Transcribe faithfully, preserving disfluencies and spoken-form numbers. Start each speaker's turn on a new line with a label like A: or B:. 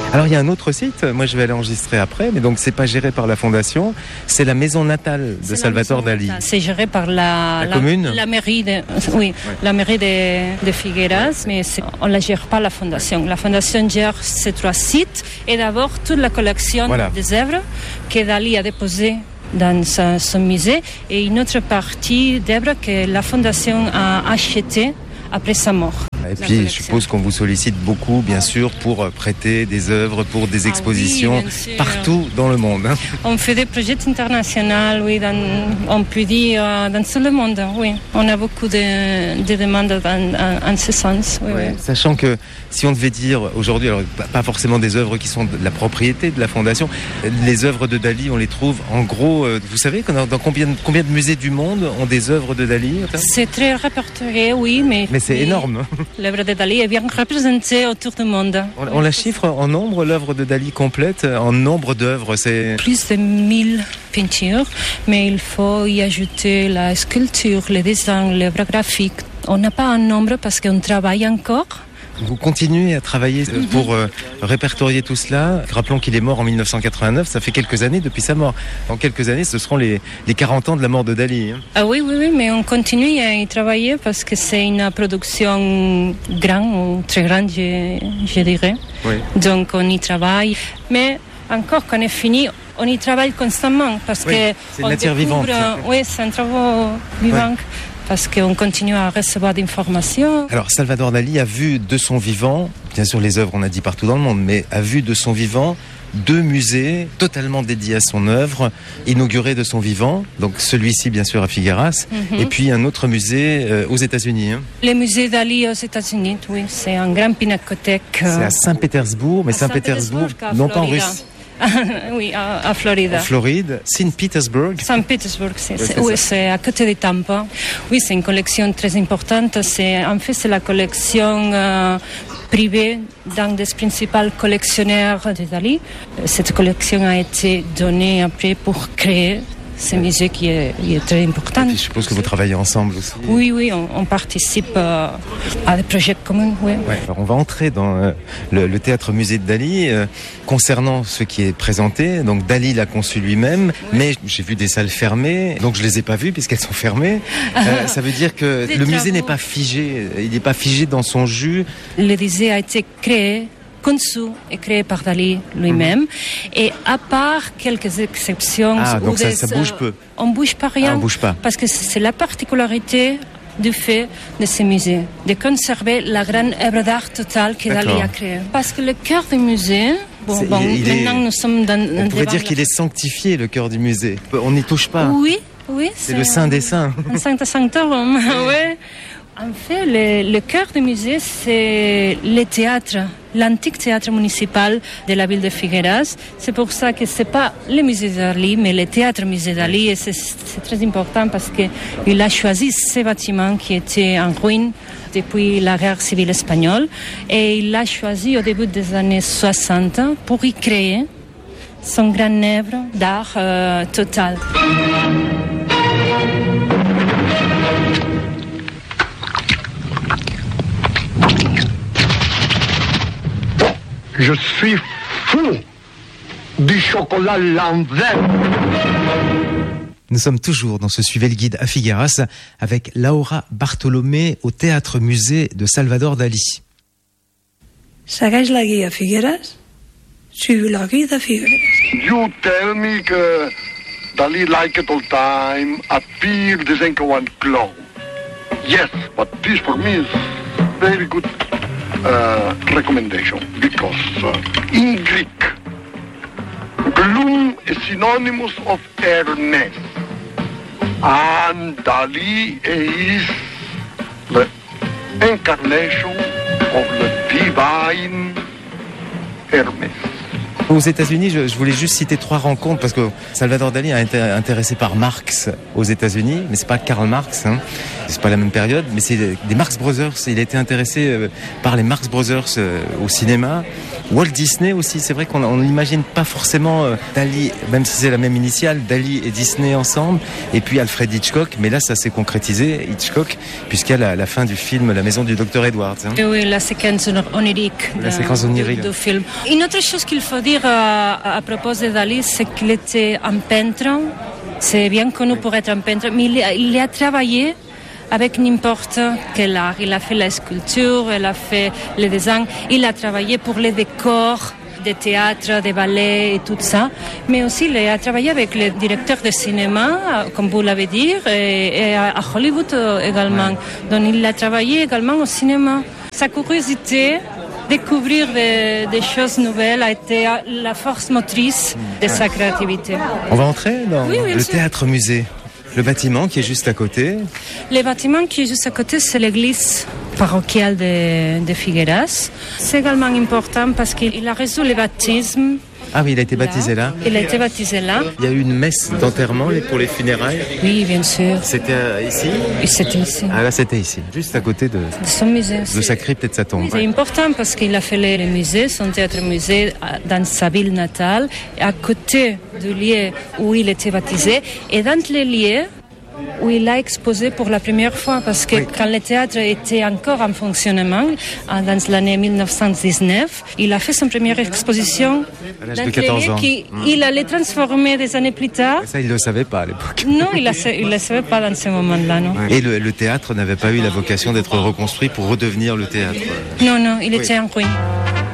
A: Alors il y a un autre site, moi je vais aller enregistrer après, mais donc c'est pas géré par la fondation, c'est la maison natale de Salvador Dali.
B: C'est géré par la,
A: la,
B: la
A: commune,
B: la mairie de, oui, ouais. la mairie de, de Figueras, mais on la gère pas la fondation. La fondation gère ces trois sites et d'abord toute la collection voilà. des œuvres que Dali a déposées dans sa, son musée et une autre partie d'œuvres que la fondation a achetées après sa mort.
A: Et puis, je suppose qu'on vous sollicite beaucoup, bien sûr, pour prêter des œuvres, pour des expositions, ah oui, partout dans le monde. Hein.
B: On fait des projets internationaux, oui, dans, on peut dire dans tout le monde, oui. On a beaucoup de, de demandes en, en, en ce sens. Oui,
A: ouais,
B: oui.
A: Sachant que si on devait dire aujourd'hui, alors pas forcément des œuvres qui sont de la propriété de la Fondation, les œuvres de Dali, on les trouve en gros, vous savez, dans, dans combien, combien de musées du monde ont des œuvres de Dali?
B: C'est très répertorié, oui, mais...
A: Mais c'est énorme.
B: L'œuvre de Dali est bien représentée autour du monde.
A: On, on la chiffre en nombre, l'œuvre de Dali complète, en nombre d'œuvres, c'est...
B: Plus de mille peintures, mais il faut y ajouter la sculpture, le dessin, l'œuvre graphique. On n'a pas un nombre parce qu'on travaille encore.
A: Vous continuez à travailler pour euh, répertorier tout cela. Rappelons qu'il est mort en dix-neuf cent quatre-vingt-neuf, ça fait quelques années depuis sa mort. Dans quelques années, ce seront les, les quarante ans de la mort de Dali. Hein.
B: Ah oui, oui, oui, mais on continue à y travailler parce que c'est une production grande ou très grande, je, je dirais.
A: Oui.
B: Donc on y travaille. Mais encore quand on est fini, on y travaille constamment parce
A: oui,
B: que
A: c'est une matière vivante.
B: Oui, c'est un travail vivant. Oui. Parce qu'on continue à recevoir des informations.
A: Alors, Salvador Dali a vu de son vivant, bien sûr les œuvres on a dit partout dans le monde, mais a vu de son vivant deux musées totalement dédiés à son œuvre, inaugurés de son vivant, donc celui-ci bien sûr à Figueras, mm-hmm. et puis un autre musée euh, aux États-Unis. Hein.
B: Le musée Dali aux États-Unis, oui, c'est un grand pinacothèque.
A: C'est à Saint-Pétersbourg, mais Saint-Pétersbourg, non pas en Russie.
B: Oui, à, à Floride.
A: En Floride, Saint-Pétersbourg.
B: Saint-Pétersbourg, c'est, c'est, oui, c'est à côté de Tampa. Oui, c'est une collection très importante. C'est, en fait, c'est la collection euh, privée d'un des principaux collectionneurs de Dali. Cette collection a été donnée après pour créer ce musée qui est, qui est très important.
A: Et puis, je suppose que vous travaillez ensemble aussi.
B: Oui, oui, on, on participe euh, à des projets communs. Oui.
A: Ouais, alors on va entrer dans euh, le, le théâtre musée de Dali. Euh, concernant ce qui est présenté, donc Dali l'a conçu lui-même, oui. mais j'ai vu des salles fermées, donc je les ai pas vues puisqu'elles sont fermées. Euh, ça veut dire que le travaux. musée n'est pas figé, il n'est pas figé dans son jus.
B: Le musée a été créé, conçu et créé par Dali lui-même. Mmh. Et à part quelques exceptions...
A: Ah, donc ça, des, ça bouge peu.
B: On ne bouge pas rien.
A: Ah, on bouge pas.
B: Parce que c'est la particularité du fait de ce musée, de conserver la grande œuvre d'art totale que D'accord. Dali a créée. Parce que le cœur du musée... Bon, bon,
A: il est,
B: maintenant nous sommes dans...
A: On pourrait dire qu'il est sanctifié, le cœur du musée. On n'y touche pas.
B: Oui, oui.
A: C'est, c'est le saint des saints.
B: Un saint sanctorum, oui. En fait, le, le cœur du musée, c'est le théâtre, l'antique théâtre municipal de la ville de Figueras. C'est pour ça que c'est pas le musée Dali, mais le théâtre musée Dali. Et c'est, c'est très important parce qu'il a choisi ce bâtiment qui était en ruine depuis la guerre civile espagnole. Et il l'a choisi au début des années soixante pour y créer son grand œuvre d'art euh, total.
C: Je suis fou du chocolat l'envers.
A: Nous sommes toujours dans ce Suivez le guide à Figueras avec Laura Bartolomé au théâtre-musée de Salvador Dali.
D: Segueix la guia a Figueras? Suivi la guida a Figueras.
C: You tell me que Dali like it all time, appear desenka one clown. Yes, but this for me is very good uh, recommendation because uh, in Greek, gloom is synonymous of Hermes, and Dali is the incarnation of the divine Hermes.
A: Aux États-Unis, je, je voulais juste citer trois rencontres parce que Salvador Dali a été intéressé par Marx aux États-Unis, mais c'est pas Karl Marx, hein. C'est pas la même période, mais c'est des Marx Brothers. Il a été intéressé par les Marx Brothers au cinéma Walt Disney aussi, c'est vrai qu'on n'imagine pas forcément euh, Dali, même si c'est la même initiale, Dali et Disney ensemble, et puis Alfred Hitchcock, mais là ça s'est concrétisé, Hitchcock, puisqu'il y a la, la fin du film La Maison du Docteur Edwards. Hein.
B: Et oui, la séquence onirique,
A: la séquence onirique
B: du, du film. Une autre chose qu'il faut dire à, à propos de Dali, c'est qu'il était un peintre, c'est bien connu pour être un peintre, mais il, il a travaillé avec n'importe quel art. Il a fait la sculpture, il a fait le dessin, il a travaillé pour les décors de théâtre, de ballet et tout ça. Mais aussi, il a travaillé avec les directeurs de cinéma, comme vous l'avez dit, et, et à Hollywood également. Donc, il a travaillé également au cinéma. Sa curiosité, découvrir des, des choses nouvelles, a été la force motrice de sa créativité.
A: On va entrer dans
B: oui, oui,
A: le théâtre-musée. Le bâtiment qui est juste à côté.
B: Le bâtiment qui est juste à côté, c'est l'église parochiale de, de Figueras. C'est également important parce qu'il a reçu le baptême.
A: Ah oui, il a été baptisé là.
B: Il a été baptisé là.
A: Il y a eu une messe d'enterrement pour les funérailles.
B: Oui, bien sûr.
A: C'était euh, ici.
B: Et c'était ici.
A: Ah là, c'était ici, juste à côté de,
B: de son musée.
A: De sa crypte et de sa tombe.
B: Oui, c'est ouais. important parce qu'il a fait le musée, son théâtre-musée dans sa ville natale, à côté du lieu où il était baptisé, et dans les lieux où il a exposé pour la première fois, parce que oui. quand le théâtre était encore en fonctionnement, dans l'année dix-neuf cent dix-neuf, il a fait son première exposition
A: à l'âge de quatorze ans.
B: Qui, mmh. Il allait transformer des années plus tard.
A: Ça, il ne le savait pas à l'époque.
B: Non, il ne le savait pas dans ce moment-là, non.
A: Et le, le théâtre n'avait pas eu la vocation d'être reconstruit pour redevenir le théâtre.
B: Non, non, il oui. était en ruine.